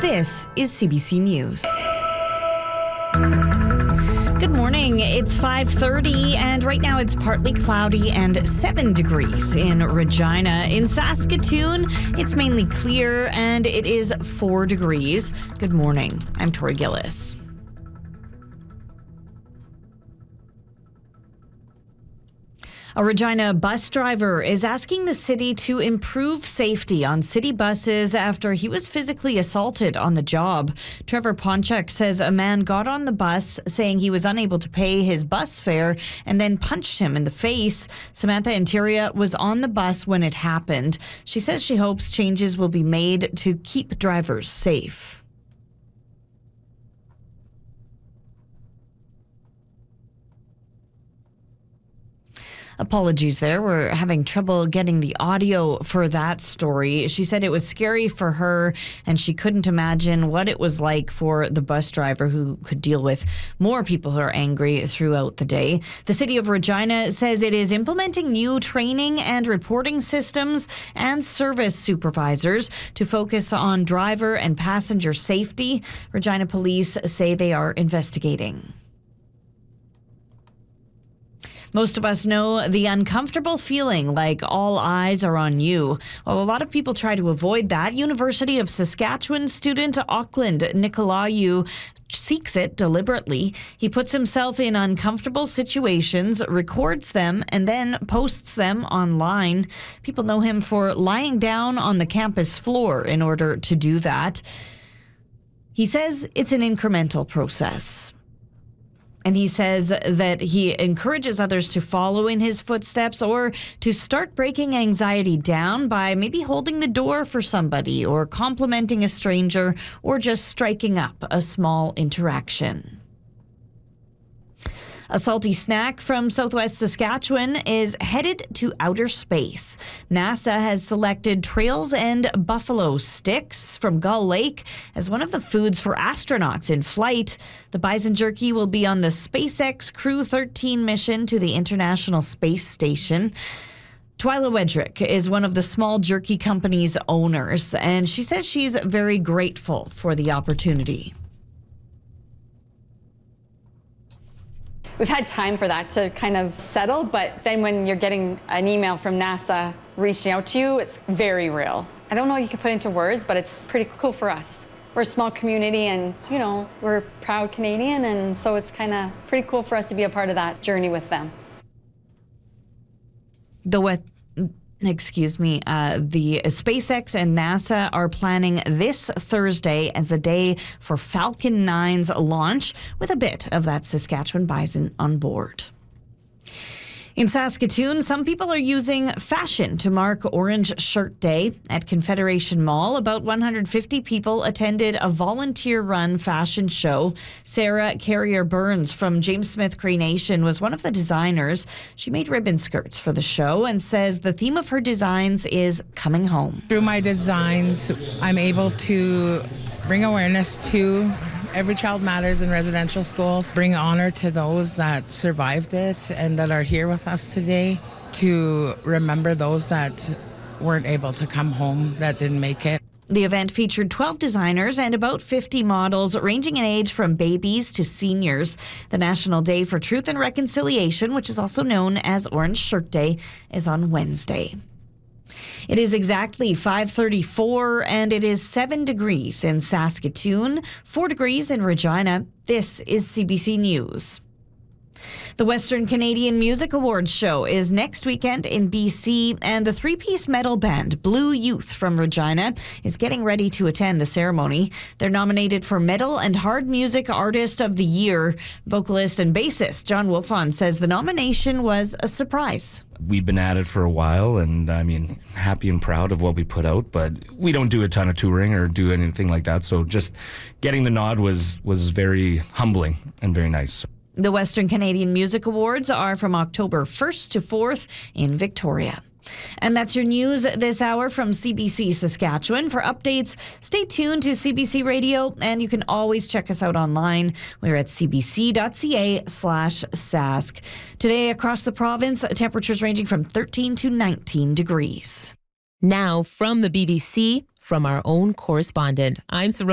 This is CBC News. Good morning. It's 5:30 and right now it's partly cloudy and 7 degrees in Regina. In Saskatoon, it's mainly clear and it is 4 degrees. Good morning. I'm Tori Gillis. A Regina bus driver is asking the city to improve safety on city buses after he was physically assaulted on the job. Trevor Ponchuk says a man got on the bus saying he was unable to pay his bus fare and then punched him in the face. Samantha Interior was on the bus when it happened. She says she hopes changes will be made to keep drivers safe. Apologies there. We're having trouble getting the audio for that story. She said it was scary for her and she couldn't imagine what it was like for the bus driver who could deal with more people who are angry throughout the day. The city of Regina says it is implementing new training and reporting systems and service supervisors to focus on driver and passenger safety. Regina police say they are investigating. Most of us know the uncomfortable feeling like all eyes are on you. Well, a lot of people try to avoid that. University of Saskatchewan student Auckland Nicolaou seeks it deliberately. He puts himself in uncomfortable situations, records them, and then posts them online. People know him for lying down on the campus floor in order to do that. He says it's an incremental process. And he says that he encourages others to follow in his footsteps or to start breaking anxiety down by maybe holding the door for somebody or complimenting a stranger or just striking up a small interaction. A salty snack from southwest Saskatchewan is headed to outer space. NASA has selected Trails and Buffalo Sticks from Gull Lake as one of the foods for astronauts in flight. The bison jerky will be on the SpaceX Crew 13 mission to the International Space Station. Twyla Wedrick is one of the small jerky company's owners, and she says she's very grateful for the opportunity. We've had time for that to kind of settle, but then when you're getting an email from NASA reaching out to you, it's very real. I don't know if you can put into words, but it's pretty cool for us. We're a small community and, you know, we're proud Canadian, and so it's kind of pretty cool for us to be a part of that journey with them. The SpaceX and NASA are planning this Thursday as the day for Falcon 9's launch, with a bit of that Saskatchewan bison on board. In Saskatoon, some people are using fashion to mark Orange Shirt Day. At Confederation Mall, about 150 people attended a volunteer-run fashion show. Sarah Carrier-Burns from James Smith Creation was one of the designers. She made ribbon skirts for the show and says the theme of her designs is coming home. Through my designs, I'm able to bring awareness to Every Child Matters in residential schools, bring honor to those that survived it and that are here with us today, to remember those that weren't able to come home, that didn't make it. The event featured 12 designers and about 50 models, ranging in age from babies to seniors. The National Day for Truth and Reconciliation, which is also known as Orange Shirt Day, is on Wednesday. It is exactly 5:34 and it is 7 degrees in Saskatoon, 4 degrees in Regina. This is CBC News. The Western Canadian Music Awards show is next weekend in BC, and the three-piece metal band Blue Youth from Regina is getting ready to attend the ceremony. They're nominated for Metal and Hard Music Artist of the Year. Vocalist and bassist John Wolfon says the nomination was a surprise. We've been at it for a while, and happy and proud of what we put out, but we don't do a ton of touring or do anything like that, so just getting the nod was very humbling and very nice. The Western Canadian Music Awards are from October 1st to 4th in Victoria. And that's your news this hour from CBC Saskatchewan. For updates, stay tuned to CBC Radio, and you can always check us out online. We're at cbc.ca/sask. Today across the province, temperatures ranging from 13 to 19 degrees. Now from the BBC, from our own correspondent, I'm Sarona.